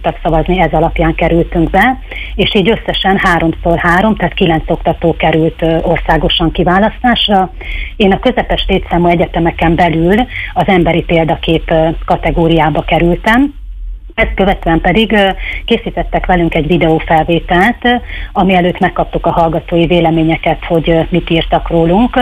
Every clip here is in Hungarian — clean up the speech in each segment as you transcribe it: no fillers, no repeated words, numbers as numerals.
tudtak szavazni, ez alapján kerültünk be, és így összesen 3x3, tehát 9 oktató került országosan kiválasztásra. Én a közepes létszámú egyetemeken belül az emberi példakép kategóriába kerültem. Ezt követően pedig készítettek velünk egy videófelvételt, ami előtt megkaptuk a hallgatói véleményeket, hogy mit írtak rólunk.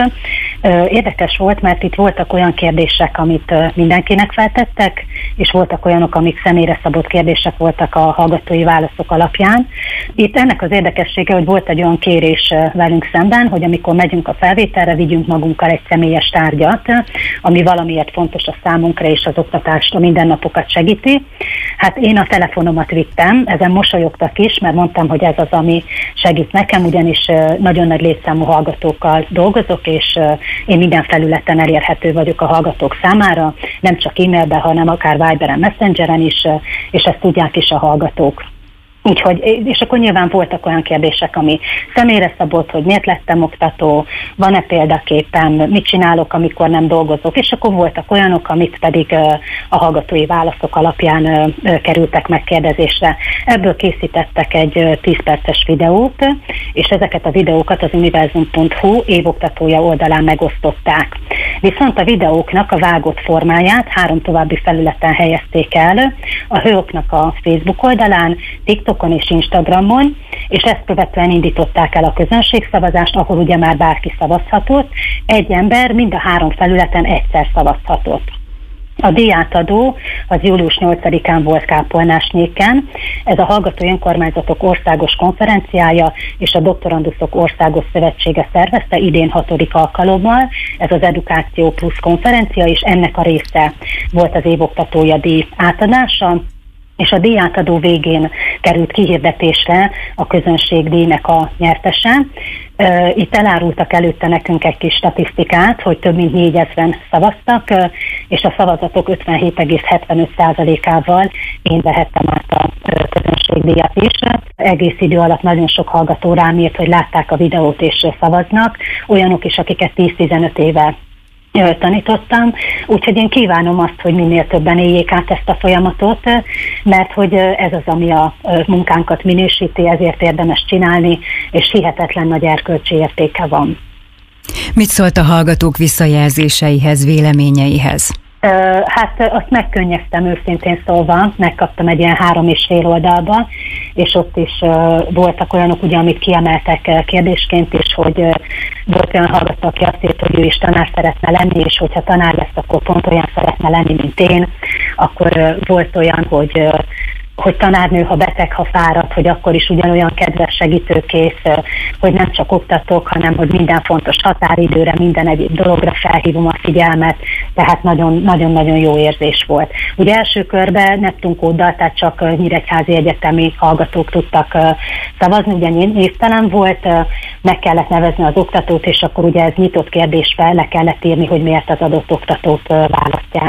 Érdekes volt, mert itt voltak olyan kérdések, amit mindenkinek feltettek, és voltak olyanok, amik személyre szabott kérdések voltak a hallgatói válaszok alapján. Itt ennek az érdekessége, hogy volt egy olyan kérés velünk szemben, hogy amikor megyünk a felvételre, vigyünk magunkkal egy személyes tárgyat, ami valamiért fontos a számunkra, és az oktatást, a mindennapokat segíti. Hát én a telefonomat vittem, ezen mosolyogtak is, mert mondtam, hogy ez az, ami segít nekem, ugyanis nagyon nagy létszámú hallgatókkal dolgozok, és én minden felületen elérhető vagyok a hallgatók számára, nem csak e-mailben, hanem akár Viberen, Messengeren is, és ezt tudják is a hallgatók. Úgyhogy, és akkor nyilván voltak olyan kérdések, ami személyre szabott, hogy miért lettem oktató, van-e példaképem, mit csinálok, amikor nem dolgozok, és akkor voltak olyanok, amit pedig a hallgatói válaszok alapján kerültek megkérdezésre. Ebből készítettek egy 10 perces videót, és ezeket a videókat az univerzum.hu évoktatója oldalán megosztották. Viszont a videóknak a vágott formáját 3 további felületen helyezték el, a Hőoknak a Facebook oldalán, TikTokon és Instagramon, és ezt követően indították el a közönségszavazást, ahol ugye már bárki szavazhatott, egy ember mind a 3 felületen egyszer szavazhatott. A díjátadó az július 8-án volt Kápolnásnyéken. Ez a Hallgatói Önkormányzatok Országos Konferenciája és a Doktoranduszok Országos Szövetsége szervezte idén 6. alkalommal. Ez az Edukáció Plusz konferencia, és ennek a része volt az évoktatója díj átadása, és a díjátadó végén került kihirdetésre a közönségdíjnak a nyertese. Itt elárultak előtte nekünk egy kis statisztikát, hogy több mint 4000-en szavaztak, és a szavazatok 57,75%-ával én vehettem át a közönségdíjat is. Egész idő alatt nagyon sok hallgató rám írt, hogy látták a videót és szavaznak, olyanok is, akiket 10-15 éve tanítottam, úgyhogy én kívánom azt, hogy minél többen éljék át ezt a folyamatot, mert hogy ez az, ami a munkánkat minősíti, ezért érdemes csinálni, és hihetetlen nagy erkölcsi értéke van. Mit szólt a hallgatók visszajelzéseihez, véleményeihez? Hát azt megkönnyeztem őszintén szólva, megkaptam egy ilyen 3,5 oldalba, és ott is voltak olyanok, ugye, amit kiemeltek kérdésként is, hogy volt olyan hallgató, aki azt írt, hogy ő is tanár szeretne lenni, és hogyha tanár lesz, akkor pont olyan szeretne lenni, mint én. Akkor volt olyan, hogy tanárnő, ha beteg, ha fáradt, hogy akkor is ugyanolyan kedves, segítőkész, hogy nem csak oktatok, hanem hogy minden fontos határidőre, minden egyéb dologra felhívom a figyelmet, tehát nagyon-nagyon jó érzés volt. Ugye első körben Neptun-kóddal, tehát csak nyíregyházi egyetemi hallgatók tudtak szavazni, ugye névtelen volt, meg kellett nevezni az oktatót, és akkor ugye ez nyitott kérdésbe le kellett írni, hogy miért az adott oktatót választják.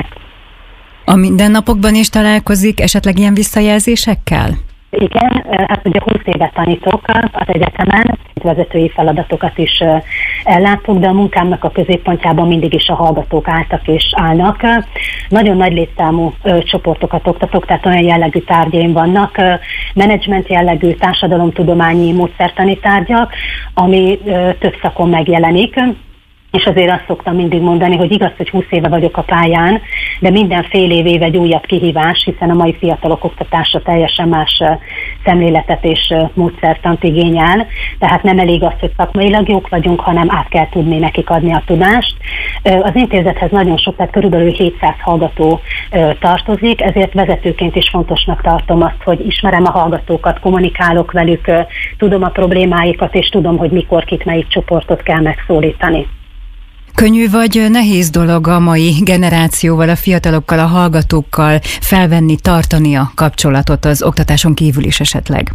A mindennapokban is találkozik esetleg ilyen visszajelzésekkel? Igen, hát ugye 20 éve tanítok az egyetemen, vezetői feladatokat is ellátok, de a munkámnak a középpontjában mindig is a hallgatók álltak és állnak. Nagyon nagy létszámú csoportokat oktatok, tehát olyan jellegű tárgyaim vannak, menedzsment jellegű, társadalomtudományi, módszertani tárgyak, ami több szakon megjelenik. És azért azt szoktam mindig mondani, hogy igaz, hogy 20 éve vagyok a pályán, de minden fél év egy újabb kihívás, hiszen a mai fiatalok oktatása teljesen más szemléletet és módszertant igényel. Tehát nem elég az, hogy szakmailag jók vagyunk, hanem át kell tudni nekik adni a tudást. Az intézethez nagyon sok, tehát körülbelül 700 hallgató tartozik, ezért vezetőként is fontosnak tartom azt, hogy ismerem a hallgatókat, kommunikálok velük, tudom a problémáikat, és tudom, hogy mikor kit, melyik csoportot kell megszólítani. Könnyű vagy nehéz dolog a mai generációval, a fiatalokkal, a hallgatókkal felvenni, tartani a kapcsolatot az oktatáson kívül is esetleg?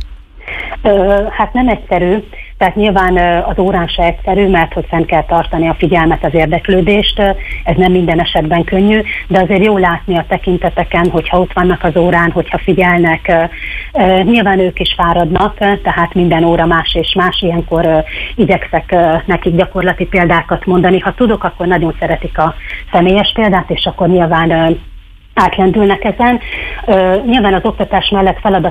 Hát nem egyszerű, tehát nyilván az órán se egyszerű, mert hogy fenn kell tartani a figyelmet, az érdeklődést, ez nem minden esetben könnyű, de azért jó látni a tekinteteken, hogyha ott vannak az órán, hogyha figyelnek. Nyilván ők is fáradnak, tehát minden óra más és más, ilyenkor igyekszek nekik gyakorlati példákat mondani. Ha tudok, akkor nagyon szeretik a személyes példát, és akkor nyilván átlendülnek ezen. Nyilván az oktatás mellett feladat